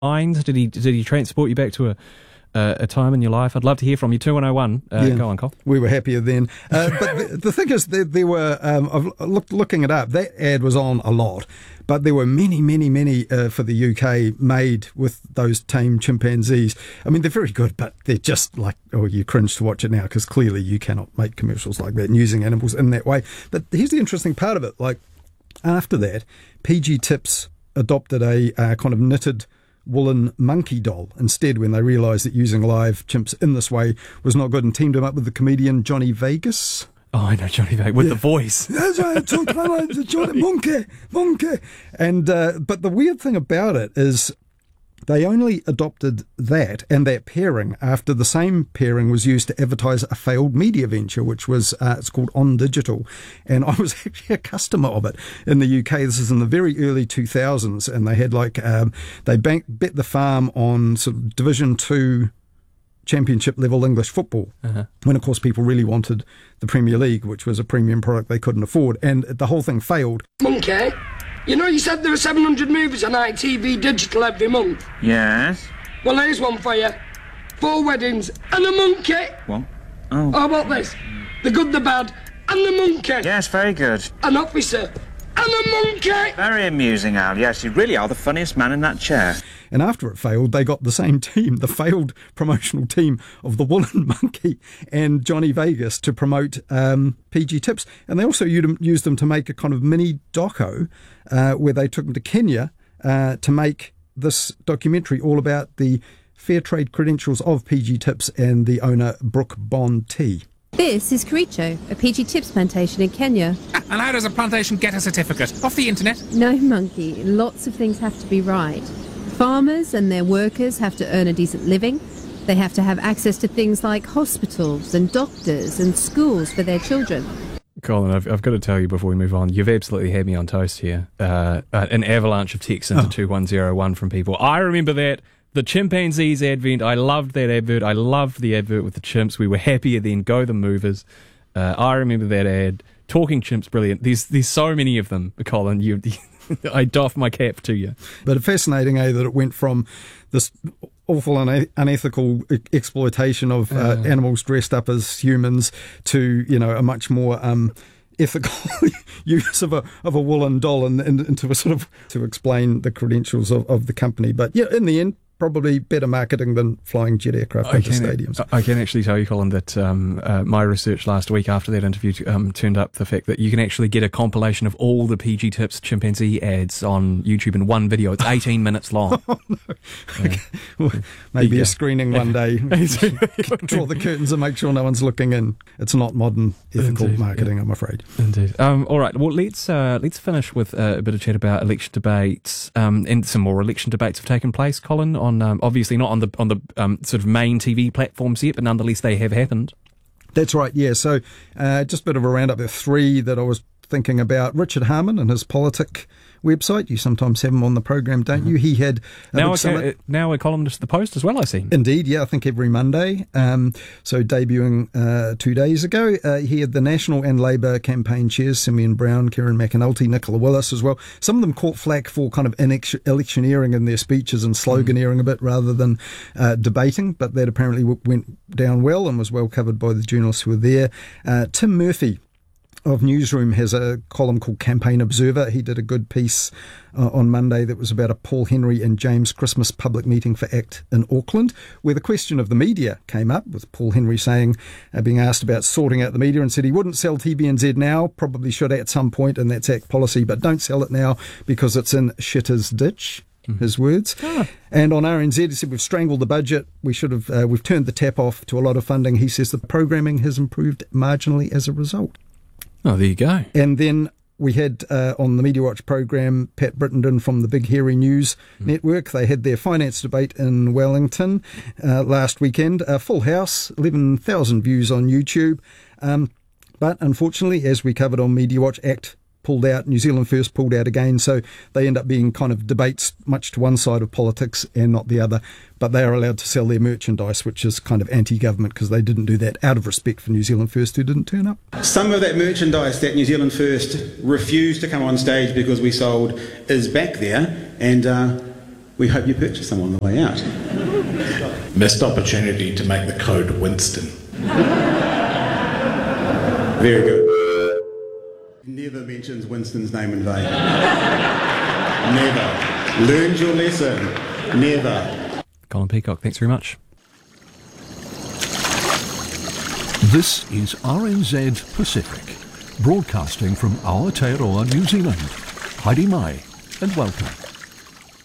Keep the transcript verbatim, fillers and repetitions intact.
mind? Did he did he transport you back to a uh, a time in your life? I'd love to hear from you. two one oh one. Uh, yeah. Go on, Cole. We were happier then. Uh, but the, the thing is, there, there were, um, I've looked, looking it up, that ad was on a lot, but there were many, many, many uh, for the U K made with those tame chimpanzees. I mean, they're very good, but they're just like, oh, you cringe to watch it now, because clearly you cannot make commercials like that and using animals in that way. But here's the interesting part of it. Like, after that, P G Tips adopted a uh, kind of knitted woolen monkey doll instead when they realised that using live chimps in this way was not good, and teamed him up with the comedian Johnny Vegas. Oh, I know Johnny Vegas with yeah. the voice. That's right, Johnny Monkey, Monkey. And uh, but the weird thing about it is they only adopted that and that pairing after the same pairing was used to advertise a failed media venture, which was, uh, it's called On Digital. And I was actually a customer of it in the U K. This is in the very early two thousands. And they had like, um, they bank, bet the farm on sort of Division Two Championship level English football, uh-huh. when of course people really wanted the Premier League, which was a premium product they couldn't afford. And the whole thing failed. Monkey. You know you said there were seven hundred movies on I T V Digital every month? Yes. Well, here's one for you. Four weddings and a monkey. What? Oh. How about this? The good, the bad, and the monkey. Yes, very good. An officer and a monkey. Very amusing, Al. Yes, you really are the funniest man in that chair. And after it failed, they got the same team, the failed promotional team of the Woolen Monkey and Johnny Vegas, to promote um, P G Tips. And they also used them to make a kind of mini doco uh, where they took them to Kenya uh, to make this documentary all about the fair trade credentials of P G Tips and the owner, Brooke Bond Tea. This is Kericho, a P G Tips plantation in Kenya. Ah, and how does a plantation get a certificate? Off the internet? No, monkey. Lots of things have to be right. Farmers and their workers have to earn a decent living. They have to have access to things like hospitals and doctors and schools for their children. Colin, I've, I've got to tell you before we move on, you've absolutely had me on toast here. Uh, uh, an avalanche of texts into oh. two one oh one from people. I remember that. The chimpanzees advent, I loved that advert. I loved the advert with the chimps. We were happier then. Go the movers. Uh, I remember that ad. Talking chimps, brilliant. There's there's so many of them, Colin. You, I doff my cap to you. But fascinating, eh, that it went from this awful une- unethical exploitation of uh, uh. animals dressed up as humans to, you know, a much more um, ethical use of a of a woolen doll, and, and, and to a sort of to explain the credentials of, of the company. But yeah, in the end, probably better marketing than flying jet aircraft into stadiums. I can actually tell you, Colin, that um, uh, my research last week after that interview um, turned up the fact that you can actually get a compilation of all the P G Tips chimpanzee ads on YouTube in one video. It's eighteen minutes long. Oh, no. Uh, okay. Well, maybe yeah. a screening one day. Draw the curtains and make sure no one's looking in. It's not modern ethical Indeed, marketing, yeah. I'm afraid. Indeed. Um, all right. Well, let's uh, let's finish with uh, a bit of chat about election debates, um, and some more election debates have taken place, Colin. On On, um, obviously not on the on the um, sort of main T V platforms yet, but nonetheless they have happened. That's right, yeah. So uh, just a bit of a roundup. There are three that I was thinking about. Richard Harman and his Politic website. You sometimes have him on the program, don't mm-hmm. you? He had a now, big summit. A, now a columnist at the Post as well, I see. Indeed, yeah, I think every Monday. Um, so debuting uh, two days ago. Uh, he had the National and Labour campaign chairs, Simeon Brown, Kieran McAnulty, Nicola Willis as well. Some of them caught flack for kind of electioneering in their speeches and sloganeering mm. a bit rather than uh, debating, but that apparently w- went down well and was well covered by the journalists who were there. Uh, Tim Murphy of Newsroom has a column called Campaign Observer. He did a good piece uh, on Monday that was about a Paul Henry and James Christmas public meeting for ACT in Auckland, where the question of the media came up, with Paul Henry saying, uh, being asked about sorting out the media, and said he wouldn't sell T V N Z now, probably should at some point, and that's ACT policy, but don't sell it now because it's in shitter's ditch. His words. Ah. And on R N Z, he said, we've strangled the budget. We should have, uh, we've turned the tap off to a lot of funding. He says the programming has improved marginally as a result. Oh, there you go. And then we had uh, on the Media Watch program, Pat Brittenden from the Big Hairy News mm. Network. They had their finance debate in Wellington uh, last weekend. A full house, eleven thousand views on YouTube. Um, but unfortunately, as we covered on Media Watch, ACT pulled out, New Zealand First pulled out again, so they end up being kind of debates much to one side of politics and not the other, but they are allowed to sell their merchandise, which is kind of anti-government because they didn't do that out of respect for New Zealand First, who didn't turn up. Some of that merchandise that New Zealand First refused to come on stage because we sold is back there, and uh, we hope you purchase some on the way out. Missed opportunity to make the code Winston. Very good. Never mentions Winston's name in vain. Never. Learned your lesson. Never. Colin Peacock, thanks very much. This is R N Z Pacific, broadcasting from Aotearoa, New Zealand. Haere mai and welcome.